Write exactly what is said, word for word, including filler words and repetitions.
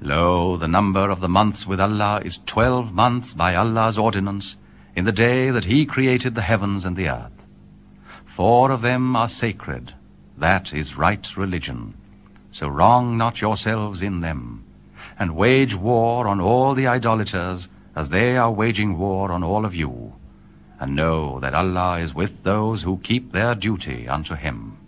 Lo, the number of the months with Allah is twelve months by Allah's ordinance, in the day that He created the heavens and the earth. Four of them are sacred. That is right religion. So wrong not yourselves in them, and wage war on all the idolaters, as they are waging war on all of you. And know that Allah is with those who keep their duty unto Him.